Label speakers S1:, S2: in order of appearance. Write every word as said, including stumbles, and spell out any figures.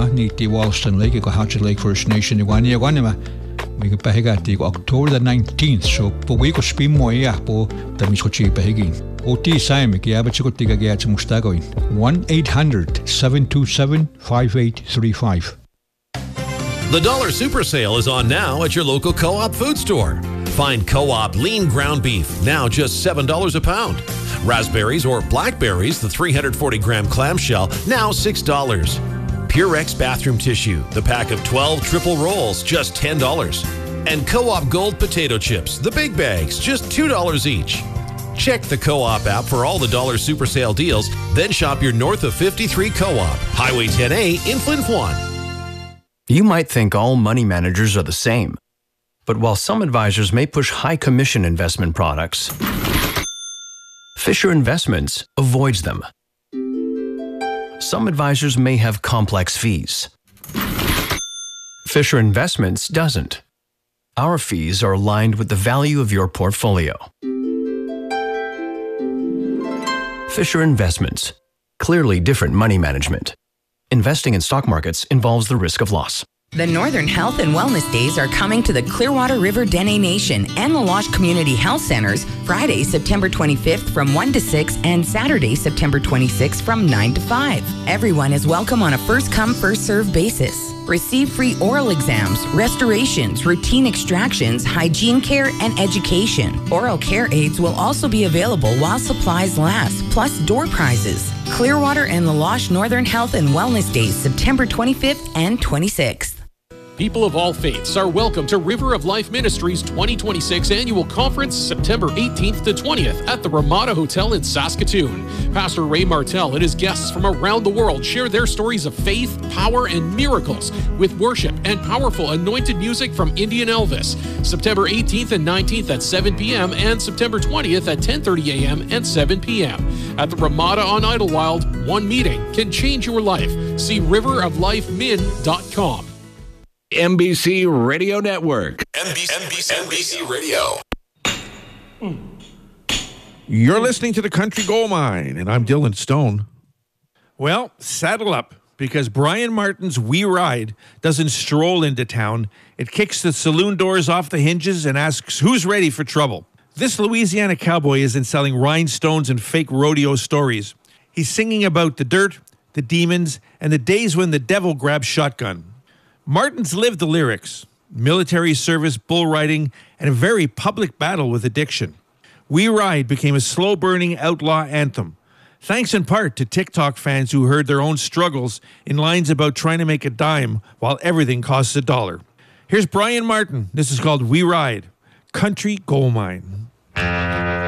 S1: ma ni ti Walston Lake go Hatchet Lake First Nation ni wani wani ma mi go behiga ti October the nineteenth so po we go spin mo ya po da mi schochi behigin o ti sai mi ya ba chico tiga ga cha mustagoin one eight hundred seven two seven five eight three five.
S2: The Dollar Super Sale is on now at your local Co-op food store. Find Co-op lean ground beef, now just seven dollars a pound. Raspberries or blackberries, the three hundred forty gram clamshell, now six dollars. Purex bathroom tissue, the pack of twelve triple rolls, just ten dollars. And Co-op Gold potato chips, the big bags, just two dollars each. Check the Co-op app for all the Dollar Super Sale deals, then shop your north of fifty-three Co-op, Highway ten A in Flin Flon.
S3: You might think all money managers are the same. But while some advisors may push high commission investment products, Fisher Investments avoids them. Some advisors may have complex fees. Fisher Investments doesn't. Our fees are aligned with the value of your portfolio. Fisher Investments. Clearly different money management. Investing in stock markets involves the risk of loss.
S4: The Northern Health and Wellness Days are coming to the Clearwater River Dene Nation and La Loche Community Health Centers Friday, September twenty-fifth from one to six and Saturday, September twenty-sixth from nine to five. Everyone is welcome on a first-come, first-served basis. Receive free oral exams, restorations, routine extractions, hygiene care, and education. Oral care aids will also be available while supplies last, plus door prizes. Clearwater and La Loche Northern Health and Wellness Days, September twenty-fifth and twenty-sixth.
S5: People of all faiths are welcome to River of Life Ministries twenty twenty-six Annual Conference, September eighteenth to twentieth at the Ramada Hotel in Saskatoon. Pastor Ray Martel and his guests from around the world share their stories of faith, power, and miracles with worship and powerful anointed music from Indian Elvis. September eighteenth and nineteenth at seven p.m. and September twentieth at ten thirty a.m. and seven p.m. At the Ramada on Idlewild, one meeting can change your life. See river of life min dot com.
S6: N B C Radio Network.
S2: N B C, N B C, N B C Radio.
S7: You're listening to the Country Gold Mine, and I'm Dylan Stone. Well, saddle up, because Brian Martin's We Ride doesn't stroll into town. It kicks the saloon doors off the hinges and asks who's ready for trouble. This Louisiana cowboy isn't selling rhinestones and fake rodeo stories. He's singing about the dirt, the demons, and the days when the devil grabbed shotgun. Martin's lived the lyrics, military service, bull riding, and a very public battle with addiction. We Ride became a slow-burning outlaw anthem, thanks in part to TikTok fans who heard their own struggles in lines about trying to make a dime while everything costs a dollar. Here's Brian Martin. This is called We Ride, Country Gold Mine.